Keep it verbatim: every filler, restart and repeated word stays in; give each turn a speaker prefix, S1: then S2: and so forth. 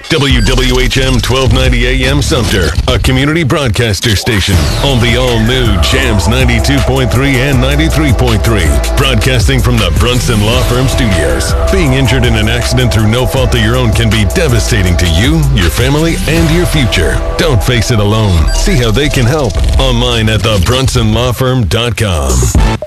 S1: W W H M twelve ninety A M Sumter, a community broadcaster station on the all-new Jams ninety-two point three and ninety-three point three. Broadcasting from the Brunson Law Firm Studios. Being injured in an accident through no fault of your own can be devastating to you, your family, and your future. Don't face it alone. See how they can help online at the brunson law firm dot com.